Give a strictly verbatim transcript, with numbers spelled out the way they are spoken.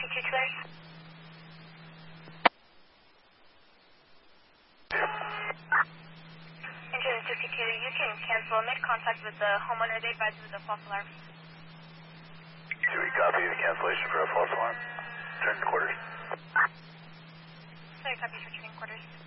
fifty-two clears. Engine fifty-two, you can cancel. Made contact with the homeowner. They advised with the false alarm. Should we copy the cancellation for a false alarm? Turn quarters. Sorry, copy for turning quarters.